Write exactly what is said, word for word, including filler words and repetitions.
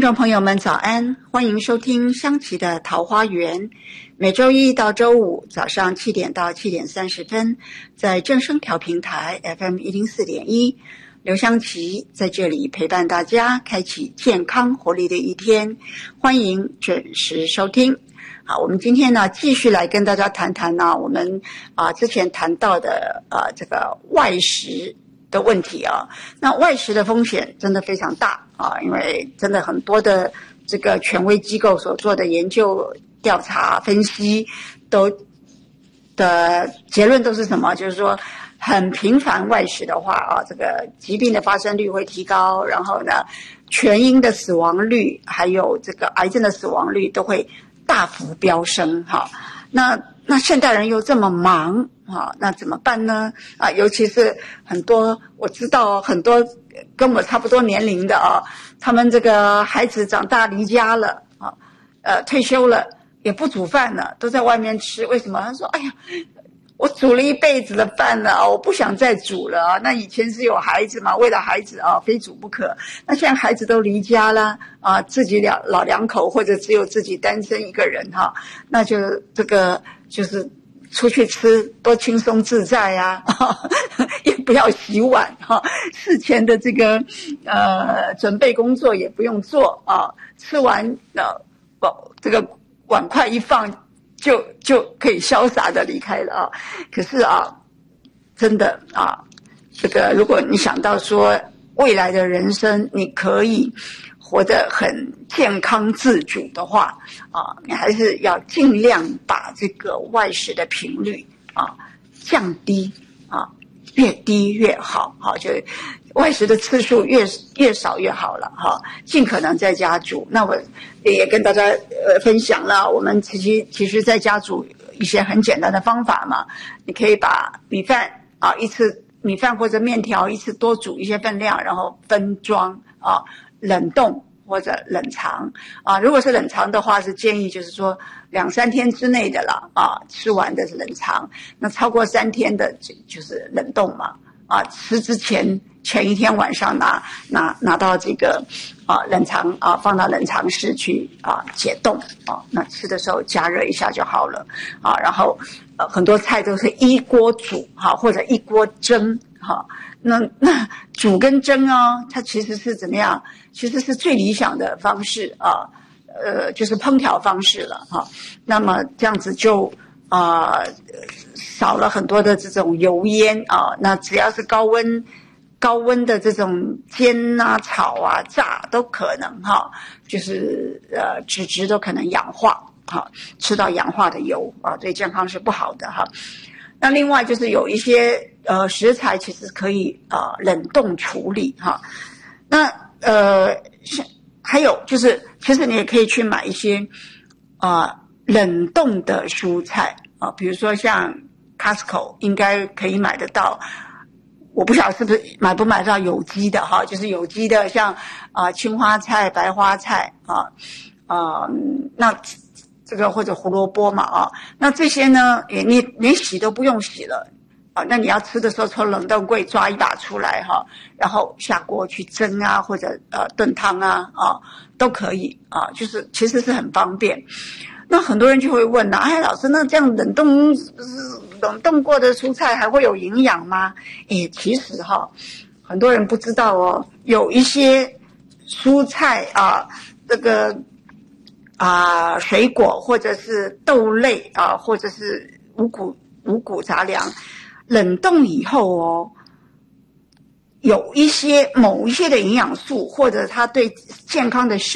众朋友们早安，欢迎收听香琪的桃花源，每周一到周五早上七点到七点三十分，在正声调频台 F M 一零四点一，刘香琪在这里陪伴大家，开启健康活力的一天，欢迎准时收听。好，我们今天呢继续来跟大家谈谈呢，我们啊之前谈到的呃这个外食的问题啊。那外食的风险真的非常大啊，因为真的很多的这个权威机构所做的研究调查分析都的结论都是什么？就是说很频繁外食的话啊，这个疾病的发生率会提高，然后呢全因的死亡率还有这个癌症的死亡率都会大幅飙升哈。那那现代人又这么忙啊，那怎么办呢？啊，尤其是很多我知道很多跟我差不多年龄的啊，他们这个孩子长大离家了啊，呃退休了也不煮饭了，都在外面吃。为什么？他说：“哎呀，我煮了一辈子的饭了啊，我不想再煮了啊。那以前是有孩子嘛，为了孩子啊，非煮不可。那现在孩子都离家了啊，自己两老两口或者只有自己单身一个人哈，那就这个就是出去吃多轻松自在呀、啊，也不要洗碗哈，事前的这个呃准备工作也不用做啊，吃完呃这个碗筷一放。”就就可以潇洒的离开了啊！可是啊，真的啊，这个如果你想到说未来的人生你可以活得很健康自主的话啊，你还是要尽量把这个外食的频率啊降低啊，越低越好。好、啊，就外食的次数越越少越好了哈、啊，尽可能在家煮。那我也跟大家呃分享了，我们其实其实在家煮一些很简单的方法嘛。你可以把米饭啊一次米饭或者面条一次多煮一些分量，然后分装啊，冷冻或者冷藏啊。如果是冷藏的话，是建议就是说两三天之内的了啊，吃完的是冷藏。那超过三天的就就是冷冻嘛啊，吃之前。前一天晚上拿拿拿到这个啊冷藏啊，放到冷藏室去啊解冻啊，那吃的时候加热一下就好了啊。然后呃很多菜都是一锅煮哈、啊，或者一锅蒸哈、啊。那那煮跟蒸哦，它其实是怎么样？其实是最理想的方式啊，呃，就是烹调方式了哈、啊。那么这样子就啊少了很多的这种油烟啊。那只要是高温。高温的这种煎啊、炒啊、炸都可能哈，就是呃脂质都可能氧化哈，吃到氧化的油啊，对健康是不好的哈。那另外就是有一些呃食材其实可以啊、呃、冷冻处理哈。那呃还有就是其实你也可以去买一些啊、呃、冷冻的蔬菜啊，比如说像 Costco 应该可以买得到。我不晓得是不是买不买到有机的哈，就是有机的，像啊、呃、青花菜、白花菜啊啊、呃，那这个或者胡萝卜嘛啊，那这些呢，也你连洗都不用洗了啊，那你要吃的时候从冷冻柜抓一把出来哈，然后下锅去蒸啊，或者呃炖汤啊啊都可以啊，就是其实是很方便。那很多人就会问了，哎，老师，那这样冷冻冷冻过的蔬菜还会有营养吗？诶，其实哈，很多人不知道哦，有一些蔬菜啊，这个啊水果或者是豆类啊，或者是五谷五谷杂粮，冷冻以后哦，有一些某一些的营养素，或者它对健康的